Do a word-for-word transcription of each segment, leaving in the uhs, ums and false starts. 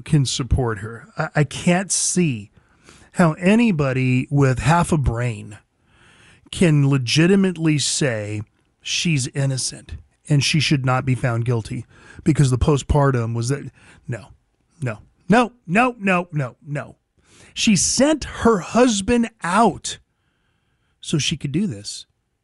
can support her. I, I can't see how anybody with half a brain can legitimately say she's innocent and she should not be found guilty because the postpartum was that. No, no, no, no, no, no, no. She sent her husband out so she could do this.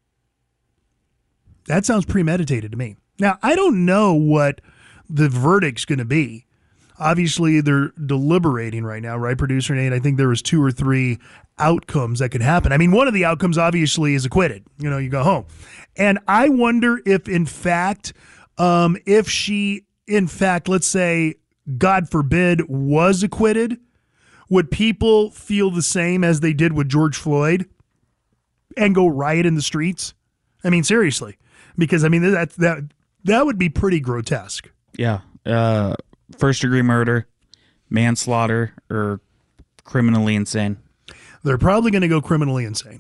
That sounds premeditated to me. Now, I don't know what the verdict's going to be. Obviously, they're deliberating right now, right, Producer Nate? I think there was two or three outcomes that could happen. I mean, one of the outcomes, obviously, is acquitted. You know, you go home. And I wonder if, in fact, um, if she, in fact, let's say, God forbid, was acquitted, would people feel the same as they did with George Floyd and go riot in the streets? I mean, seriously. Because, I mean, that, that, that would be pretty grotesque. Yeah. Uh First degree murder, manslaughter, or criminally insane. They're probably going to go criminally insane.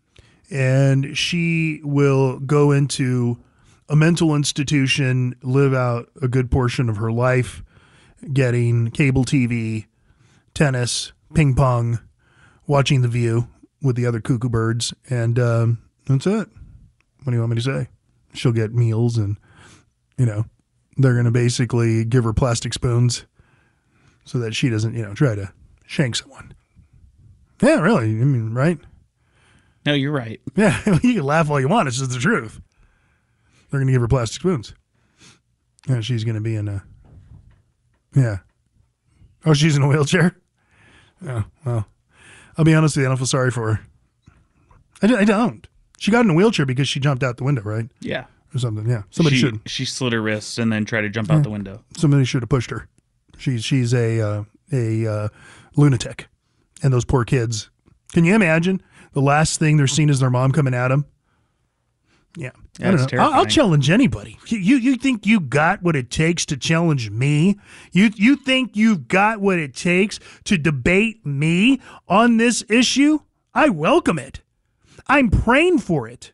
And she will go into a mental institution, live out a good portion of her life, getting cable T V, tennis, ping pong, watching The View with the other cuckoo birds. And um, that's it. What do you want me to say? She'll get meals and, you know, they're going to basically give her plastic spoons so that she doesn't, you know, try to shank someone. Yeah, really. I mean, right? No, you're right. Yeah, you can laugh all you want. It's just the truth. They're going to give her plastic spoons. And she's going to be in a, yeah. Oh, she's in a wheelchair? Oh, well. I'll be honest with you, I don't feel sorry for her. I, I don't. She got in a wheelchair because she jumped out the window, right? Yeah. Or something, yeah. Somebody she, should. She slit her wrists and then tried to jump out yeah. the window. Somebody should have pushed her. She's she's a uh, a uh, lunatic, and those poor kids. Can you imagine the last thing they're seeing is their mom coming at them? Yeah, yeah I don't know. I'll, I'll challenge anybody. You, you you think you got what it takes to challenge me? You you think you've got what it takes to debate me on this issue? I welcome it. I'm praying for it.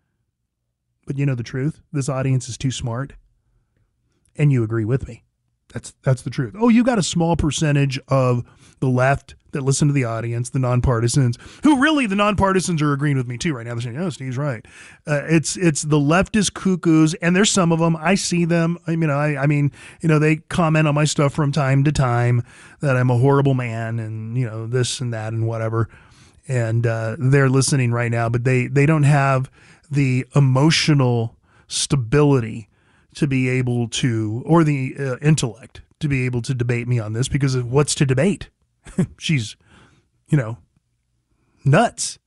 But you know the truth? This audience is too smart. And you agree with me. That's that's the truth. Oh, you got a small percentage of the left that listen to the audience, the nonpartisans, who really the nonpartisans are agreeing with me too right now. They're saying, oh, Steve's right. Uh, it's it's the leftist cuckoos, and there's some of them. I see them. I mean, I, I mean, you know, they comment on my stuff from time to time that I'm a horrible man and, you know, this and that and whatever. And uh, they're listening right now, but they, they don't have the emotional stability to be able to, or the uh, intellect to be able to debate me on this, because of what's to debate? She's, you know, nuts.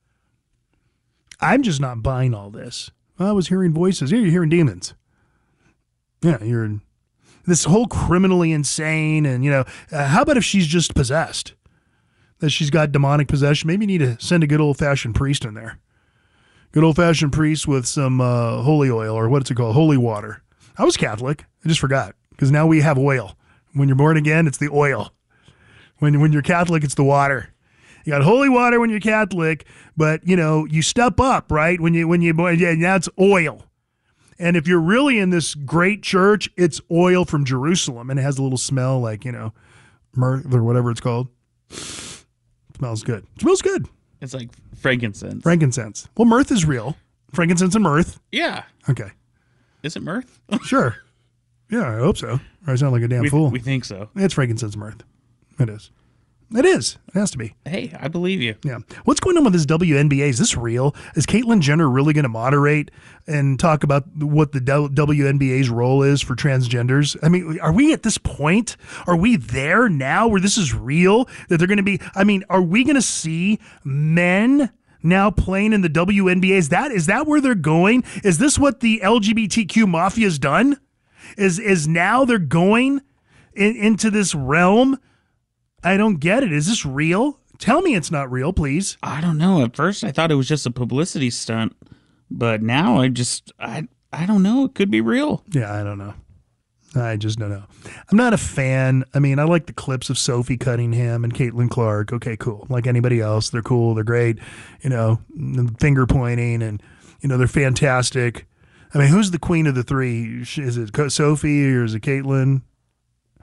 I'm just not buying all this. I was hearing voices. Yeah, you're hearing demons. Yeah, you're this whole criminally insane. And, you know, uh, how about if she's just possessed? That she's got demonic possession? Maybe you need to send a good old-fashioned priest in there. Good old-fashioned priest with some uh, holy oil, or what's it called? Holy water. I was Catholic. I just forgot, because now we have oil. When you're born again, it's the oil. When when you're Catholic, it's the water. You got holy water when you're Catholic, but, you know, you step up, right? When you when you yeah, now it's oil. And if you're really in this great church, it's oil from Jerusalem, and it has a little smell like, you know, myrrh or whatever it's called. Smells good. It smells good. It's like frankincense. Frankincense. Well, mirth is real. Frankincense and mirth. Yeah. Okay. Is it mirth? Sure. Yeah, I hope so. Or I sound like a damn we, fool. We think so. It's frankincense and mirth. It is. It is. It has to be. Hey, I believe you. Yeah. What's going on with this W N B A? Is this real? Is Caitlyn Jenner really going to moderate and talk about what the W N B A's role is for transgenders? I mean, are we at this point? Are we there now where this is real? That they're going to be, I mean, are we going to see men now playing in the W N B A? Is that, is that where they're going? Is this what the L G B T Q mafia's done? Is, is now they're going in, into this realm? I don't get it. Is this real? Tell me it's not real, please. I don't know. At first, I thought it was just a publicity stunt, but now I just, I, I don't know. It could be real. Yeah, I don't know. I just don't know. I'm not a fan. I mean, I like the clips of Sophie Cunningham and Caitlin Clark. Okay, cool. Like anybody else, they're cool. They're great. You know, finger pointing, and, you know, they're fantastic. I mean, who's the queen of the three? Is it Sophie or is it Caitlin?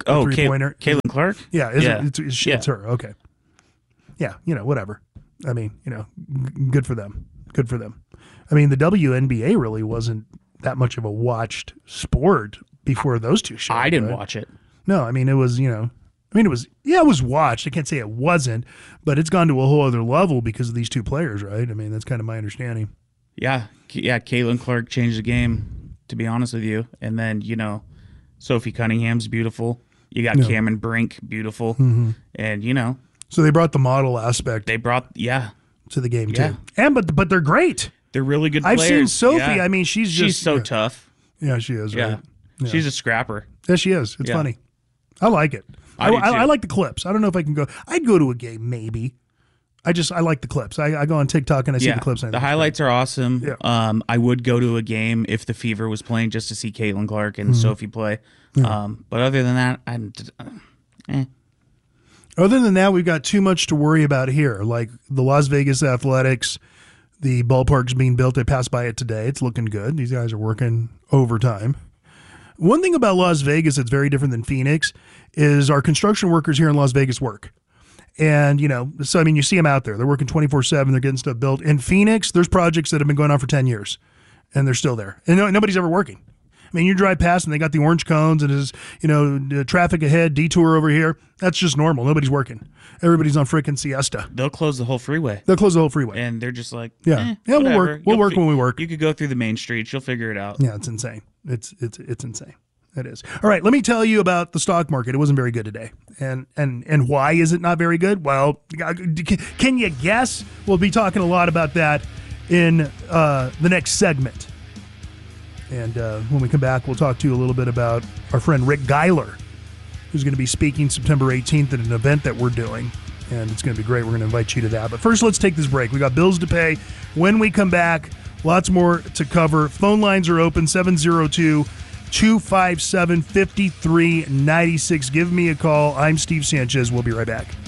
Oh, three Kay- pointer. Caitlin Clark. Yeah, is Yeah. It, it's, it's, Yeah. it's her. Okay. Yeah, you know, whatever. I mean, you know, g- good for them. Good for them. I mean, the W N B A really wasn't that much of a watched sport before those two shows. I didn't right? watch it. No, I mean, it was, you know, I mean, it was, yeah, it was watched. I can't say it wasn't, but it's gone to a whole other level because of these two players, right? I mean, that's kind of my understanding. Yeah, yeah. Caitlin Clark changed the game, to be honest with you. And then, you know, Sophie Cunningham's beautiful. You got Yeah. Cameron Brink, beautiful. Mm-hmm. And, you know, So they brought the model aspect they brought, yeah, to the game Yeah. too. And, but, but they're great. they're really good I've players. seen Sophie. Yeah. I mean, she's just, she's so yeah, tough. yeah, she is, Yeah. right? Yeah. She's a scrapper. Yeah, she is. It's Yeah. funny. I like it. I, I do I, too. I like the clips. I don't know if I can go. I'd go to a game, maybe. I just, I like the clips. I, I go on TikTok and I see Yeah, the clips. And I the think it's highlights are awesome. Yeah. Um, I would go to a game if the Fever was playing just to see Caitlin Clark and Mm-hmm. Sophie play. Um, but other than that, I, uh, eh. Other than that, we've got too much to worry about here, like the Las Vegas Athletics, the ballpark's being built. I passed by it today. It's looking good. These guys are working overtime. One thing about Las Vegas that's very different than Phoenix is our construction workers here in Las Vegas work. And, you know, so, I mean, you see them out there. They're working twenty-four seven. They're getting stuff built. In Phoenix, there's projects that have been going on for ten years, and they're still there. And no, nobody's ever working. I mean, you drive past and they got the orange cones and there's, you know, the traffic ahead, detour over here. That's just normal. Nobody's working. Everybody's on frickin' siesta. They'll close the whole freeway. They'll close the whole freeway. And they're just like, Yeah. eh, Yeah, we'll whatever. work. We'll You'll work fi- when we work. You could go through the main streets. You'll figure it out. Yeah, it's insane. It's it's it's insane. It is. All right, let me tell you about the stock market. It wasn't very good today. And and and why is it not very good? Well, can you guess? We'll be talking a lot about that in uh, the next segment. And uh, when we come back, we'll talk to you a little bit about our friend Rick Geiler, who's going to be speaking September eighteenth at an event that we're doing. And it's going to be great. We're going to invite you to that. But first, let's take this break. We got bills to pay. When we come back, lots more to cover. Phone lines are open, seven oh two, two five seven, five three nine six. Give me a call. I'm Steve Sanchez. We'll be right back.